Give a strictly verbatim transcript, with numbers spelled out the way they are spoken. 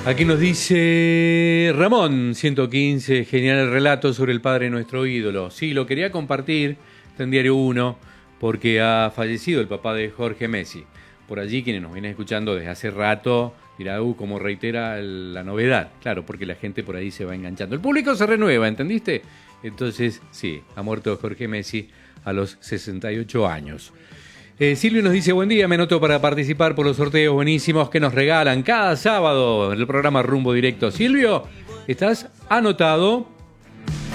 Aquí nos dice Ramón, ciento quince, genial el relato sobre el padre de nuestro ídolo. Sí, lo quería compartir, está en Diario uno, porque ha fallecido el papá de Jorge Messi. Por allí, quienes nos vienen escuchando desde hace rato, dirá, uh, como reitera la novedad. Claro, porque la gente por ahí se va enganchando. El público se renueva, ¿entendiste? Entonces, sí, ha muerto Jorge Messi a los sesenta y ocho años. Eh, Silvio nos dice, buen día, me anoto para participar por los sorteos buenísimos que nos regalan cada sábado en el programa Rumbo Directo. Silvio, estás anotado